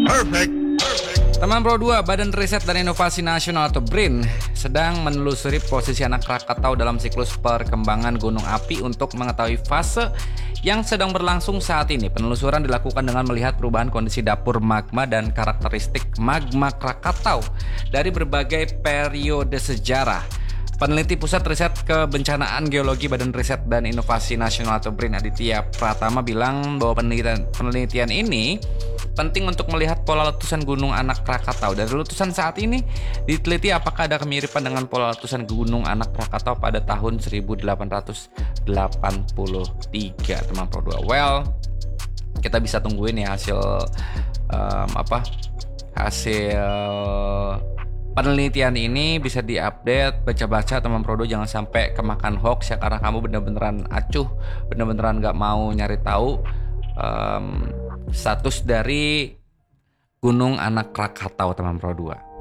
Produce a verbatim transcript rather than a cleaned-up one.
Teman Pro dua, Badan Riset dan Inovasi Nasional atau B R I N sedang menelusuri posisi anak Krakatau dalam siklus perkembangan gunung api untuk mengetahui fase yang sedang berlangsung saat ini. Penelusuran dilakukan dengan melihat perubahan kondisi dapur magma dan karakteristik magma Krakatau dari berbagai periode sejarah. Peneliti Pusat Riset Kebencanaan Geologi Badan Riset dan Inovasi Nasional atau B R I N Aditya Pratama bilang bahwa penelitian, penelitian ini penting untuk melihat pola letusan gunung anak Krakatau. Dari letusan saat ini diteliti apakah ada kemiripan dengan pola letusan gunung anak Krakatau pada tahun seribu delapan ratus delapan puluh tiga, teman Pro dua. Well, kita bisa tungguin ya hasil um, apa hasil penelitian ini bisa diupdate, baca-baca teman Pro dua, jangan sampai kemakan hoax ya, karena kamu bener-beneran acuh, bener-beneran gak mau nyari tahu um, status dari gunung anak Krakatau, teman Pro dua.